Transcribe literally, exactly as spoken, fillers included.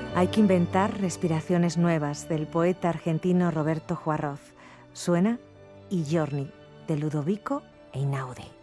Hay que inventar respiraciones nuevas, del poeta argentino Roberto Juarroz. Suena I giorni, de Ludovico Einaudi.